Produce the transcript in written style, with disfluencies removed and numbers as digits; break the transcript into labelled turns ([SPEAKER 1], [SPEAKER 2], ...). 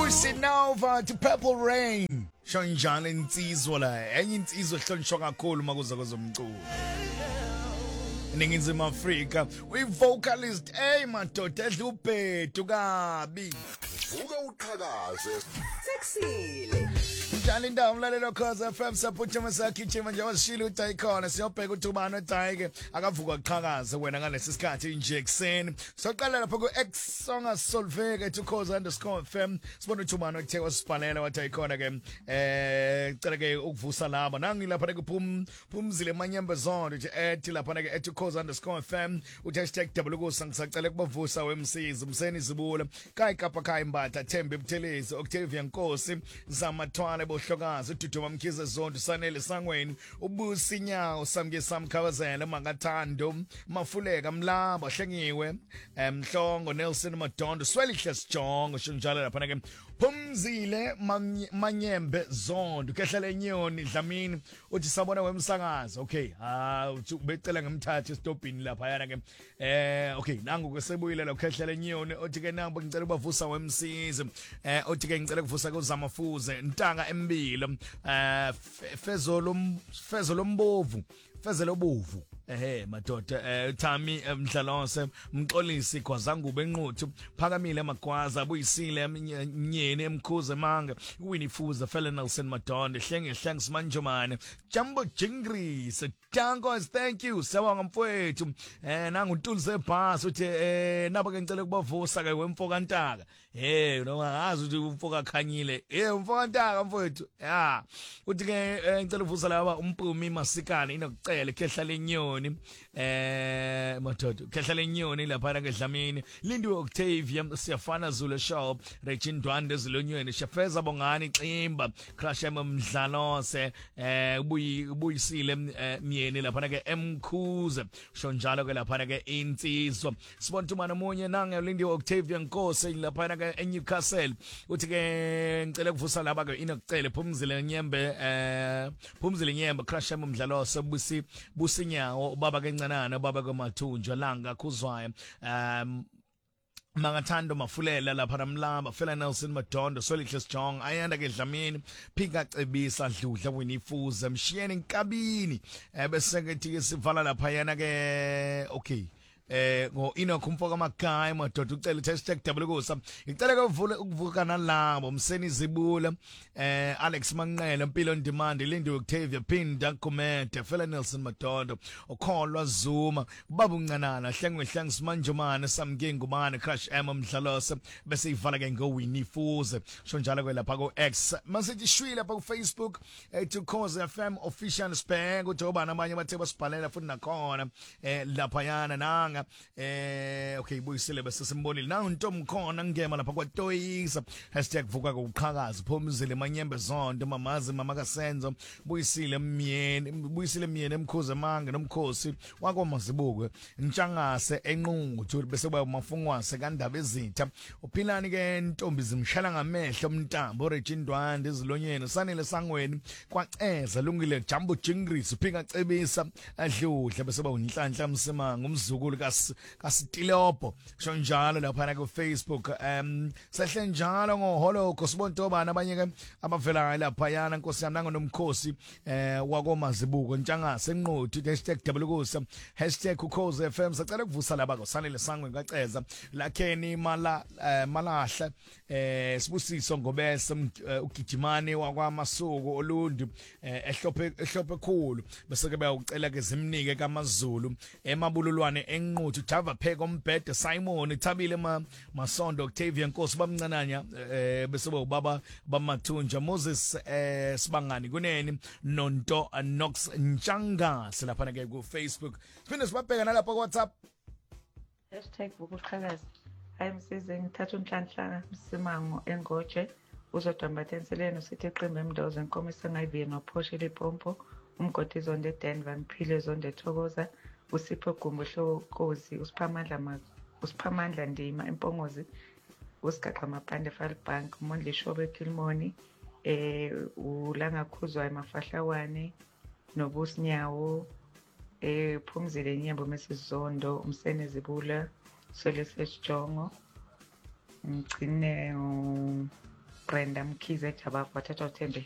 [SPEAKER 1] Sinova to Purple Rain. Shonjana insizwa la enye insizwa ehlonishwa kakhulu makuza kwezomculo. Ningizimu Afrika, we vocalist madoda edla ubhedu kabi.
[SPEAKER 2] Vuka uqhakaze.
[SPEAKER 3] Sexile.
[SPEAKER 1] Njalo indawo umlalelo Khoza FM saputha masakhichima nje wasishila uTayikhona siyobheka uThubano Tayike akavuka qhakaze wena ngalesi sikhathi nje ekseni. Soqala lapha ku X Songa Solveke to Khoza_FM sibona uThubano ethe wasibhalela waTayikhona ke cela ke ukuvusa labo nangi lapha ke phumzile manyembe zonke nje ethi lapha ke @Khoza_FM #WKusa ngisacela kubavusa wemsizi umseni zibula kai kapa kai mbatha Thembe Buthelezi Octavia Nkosi Zamathwala bohlokazi uDuduma Mkhize Zondo Sanele Sangweni ubusi Nyawo Samke Samkhawazela Mangathando Mafuleka Mlaba Hlengiwe Mhlongo Nelson Madondo Swelihle Sijongo njalo lapha ke Phumzile Manyembe Zondo kehlele Nyoni Dlamini uthi sabona wemsakazo okay ubecela ngemthathe stopini lapha yana ke okay nangu kwesebuyile lo kehlele Nyoni uthi ke nambo ngicela ubavusa wemsizi uthi ke ngicela kuvusa kuZamafuze Ntanga Embilo Fezolo Mbovu madoda Thami Mhlalonse Mxolisi Kwazangube Enquthu Phakamile Magwaza Buyisile Mnyeni Emkhuze Manga Winnie Fuza Fela Nelson Madondo Hlenge Simanjomane Jambo Jingris Tankos thank you sawanga mfowethu nangu uNtulise Bhasi uthi naba ke ngicela kubavusa ke wemfoka Ntaka ungazi ukuthi umfoka Khanyile umfoka Ntaka mfowethu uthi ke ngicela uvusa laba uMpumi Masikane inokucela khehla lenyoni madoda khehla lenyoni lapha ke Dlamini Lindiwe Octavia siyafana Zulu Shop Regine Dwande Zilonyweni Shafeza Bongani Ximba Crash Mdlalose ubuyisile Myeni lapha ke Mkhuze shonjalo ke lapha ke insizwa sibona umana munye nange Lindiwe Octavia Nkosi lapha ke eNewcastle uthi ke ngicela kuvusa laba ke inokucela Phumzile Nyembe Crash Mdlalose Businyawo ubaba kencanana ubaba kweMathunjwa langa khuzwayo Mangathando Mafulela lapha namlamba Fela Nelson Madondo Swelihle Sijongo ayanda ke Dlamini Phika Cebisa Dludla Winifuza Mshiyeni Nkabini bese ke thi sivala lapha yana ke okay ngo inokhumfoka amakhaya madoda ucela #WKusa ngicela ke ukuvuka nalabo umseni zibula Alex Manqele Impilo Ndimandi Lindiwe Octavia Phinda Gumede Fela Nelson Madondo Okholwa Zuma ubaba uncanana Hlengwe Simanjomane Samke Ngubane Crash Mdlalose bese ivala ke ngoWinnie Fuze shonjalo ke lapha ku X masithi shwile lapha ku Facebook @Khoza FM official spec uJoba nabanye bathe basibhalela futhi nakhona lapha yana nanga okay buyisile bese simbonile nangu Ntomkhona ngema lapha kwaToyisa #vuka kuqhakaza Phumzile Manyembe Zondo Mamazi Mama Kasenzo Buyisile Myeni Emkhuze Manga nomkhosi wakoMazibuko Ntshangase Enquthu bese kuba umafungwase kaNdaba Ezitha uphilani ke Ntombi zimshala ngamehlo Mntambo Regine Dwande Zilonyeni Sanele Sangweni kwaceza lungile Jambo Jingris uphika Cebisa adludla bese ba uNhlanhla Msimanga umzukulu kaSitilopo shonjalo lapha ku Facebook sehle njalo ngoholoko sibona Ntobana abanye ke abavela lapha yana Nkosi yami nango nomkhosi wakoMazibuko Ntshangase Enquthu #WKusa #Khoza FM sacela kuvusa laba kosanele sangwe ngaceza lakheni malahla sibusiso ngobese ugijimane wakwaMasuku Olundi ehlophe khulu bese ke bayucela ke zimnike kaMazulu emabululwane Enquthu Java Pheko Umbhede Simon Thabile Masondo Octavia Nkosi bamncananya bese ubaba bamathunja Moses Sibangani kuneni Nonto Knox Ntshangase lapha ke ku Facebook siphinde sibabheka nalapha ku WhatsApp
[SPEAKER 4] #vukuqhakaza ayimsize ngithatha uNhlanhla Msimango eNgoje uzodambathenseleno sithi iqembu eMdozo Nkomiso ngayiviye nophoshe lepompo umgodi Zondo eDenver Mphile Zondo eThokoza Usipho Gumbo Hlokozi Usiphamandla Ndima Empongozi Usigaxa Mapande Falbank Mondle Shobe Kilmoni ulanga khuzwa emafahlawane nobusinyawo Phumzile Nyembe Mesizondo umsene zibula Swelihle Sijongo ngcine Brenda Mkhize Jabako wathatha uThembe